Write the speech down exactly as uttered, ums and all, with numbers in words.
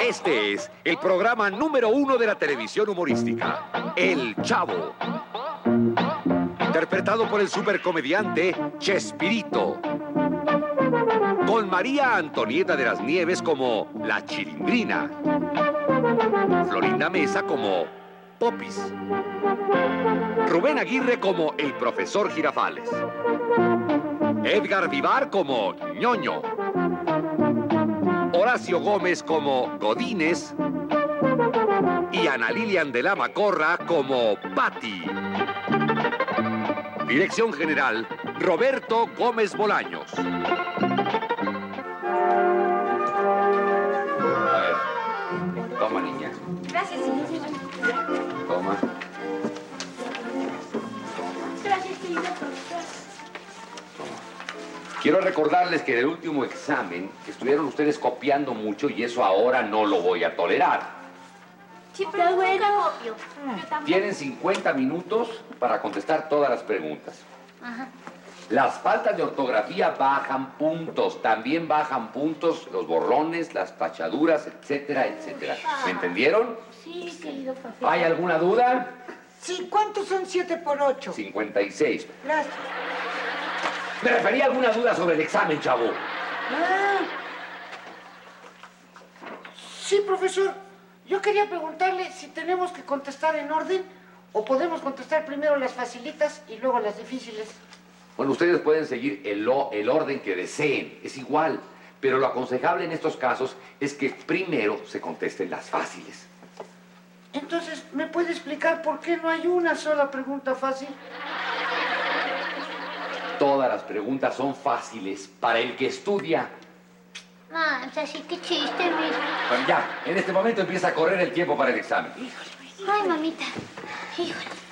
Este es el programa número uno de la televisión humorística, El Chavo. Interpretado por el supercomediante Chespirito. Con María Antonieta de las Nieves como la Chilindrina. Florinda Mesa como Popis. Rubén Aguirre como el profesor Girafales. Edgar Vivar como Ñoño. Horacio Gómez como Godínez. Y Ana Lilian de la Macorra como Patti. Dirección general, Roberto Gómez Bolaños. A ver, toma, niña. Gracias, señor. Toma. Gracias, querido profesor. Quiero recordarles que en el último examen estuvieron ustedes copiando mucho y eso ahora no lo voy a tolerar. Sí, pero nunca bueno. copio. Yo tampoco. Tienen cincuenta minutos para contestar todas las preguntas. Ajá. Las faltas de ortografía bajan puntos, también bajan puntos los borrones, las tachaduras, etcétera, etcétera. ¿Me entendieron? Sí, querido profesor. ¿Hay alguna duda? Sí, ¿cuántos son siete por ocho? cincuenta y seis. Gracias. Me refería a alguna duda sobre el examen, chavo. Ah. Sí, profesor. Yo quería preguntarle si tenemos que contestar en orden o podemos contestar primero las facilitas y luego las difíciles. Bueno, ustedes pueden seguir el, o- el orden que deseen, es igual. Pero lo aconsejable en estos casos es que primero se contesten las fáciles. Entonces, ¿me puede explicar por qué no hay una sola pregunta fácil? Todas las preguntas son fáciles para el que estudia. Ah, o sea, sí, qué chiste, mira. Bueno, ya, en este momento empieza a correr el tiempo para el examen. Ay, mamita. Híjole.